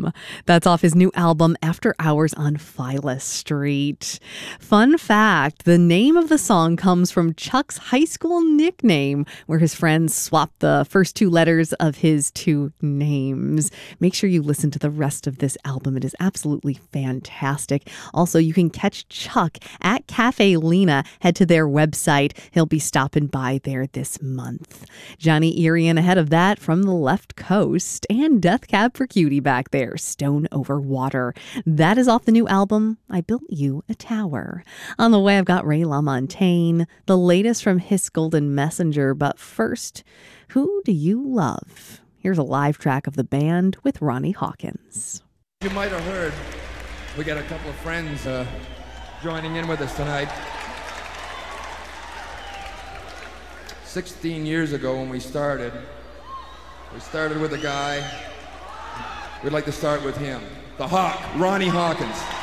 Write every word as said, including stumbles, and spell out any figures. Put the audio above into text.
Home. That's off his new album, After Hours on Phyla Street. Fun fact, the name of the song comes from Chuck's high school nickname, where his friends swapped the first two letters of his two names. Make sure you listen to the rest of this album. It is absolutely fantastic. Also, you can catch Chuck at Cafe Lena. Head to their website. He'll be stopping by there this month. Johnny Irion ahead of that from the left coast, and Death Cab for Cutie back there, Stone Over Water. That is off the new album, I Built You a Tower. On the way, I've got Ray LaMontagne, the latest from His Golden Messenger. But first, Who Do You Love? Here's a live track of the band with Ronnie Hawkins. You might have heard, we got a couple of friends uh, joining in with us tonight. sixteen years ago when we started, we started with a guy, we'd like to start with him, the Hawk, Ronnie Hawkins.